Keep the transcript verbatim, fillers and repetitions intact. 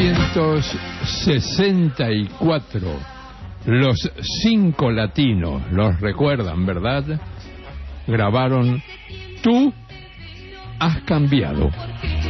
novecientos sesenta y cuatro, los Cinco Latinos, los recuerdan, ¿verdad? Grabaron Tú has cambiado.